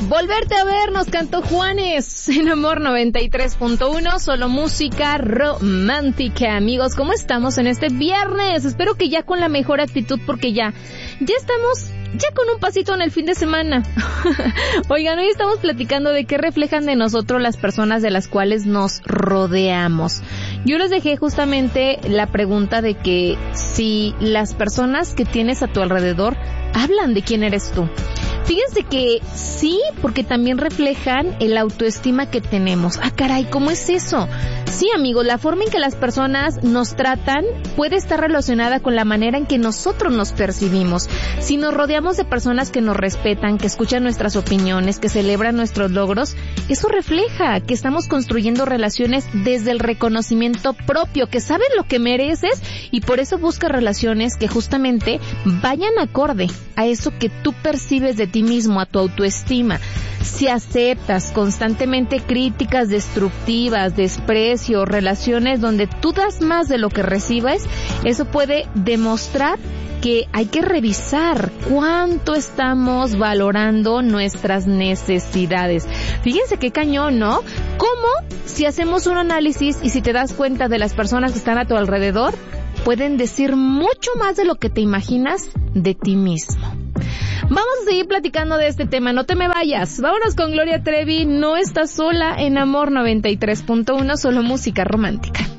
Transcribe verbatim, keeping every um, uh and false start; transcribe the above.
Volverte a ver, nos cantó Juanes en Amor noventa y tres punto uno, solo música romántica. Amigos, ¿cómo estamos en este viernes? Espero que ya con la mejor actitud, porque ya, ya estamos ya con un pasito en el fin de semana. Oigan, hoy estamos platicando de qué reflejan de nosotros las personas de las cuales nos rodeamos. Yo les dejé justamente la pregunta de que si las personas que tienes a tu alrededor hablan de quién eres tú. Fíjense que sí, porque también reflejan el autoestima que tenemos. Ah, caray, ¿cómo es eso? Sí, amigos, la forma en que las personas nos tratan puede estar relacionada con la manera en que nosotros nos percibimos. Si nos rodeamos de personas que nos respetan, que escuchan nuestras opiniones, que celebran nuestros logros, eso refleja que estamos construyendo relaciones desde el reconocimiento propio, que sabes lo que mereces y por eso buscas relaciones que justamente vayan acorde a eso que tú percibes de ti mismo, a tu autoestima. Si aceptas constantemente críticas destructivas, desprecio, relaciones donde tú das más de lo que recibes, eso puede demostrar que hay que revisar cuánto estamos valorando nuestras necesidades. Fíjense qué cañón, ¿no? ¿Cómo? Si hacemos un análisis y si te das cuenta de las personas que están a tu alrededor, pueden decir mucho más de lo que te imaginas de ti mismo. Vamos a seguir platicando de este tema, no te me vayas. Vámonos con Gloria Trevi, No estás sola en Amor noventa y tres punto uno, solo música romántica.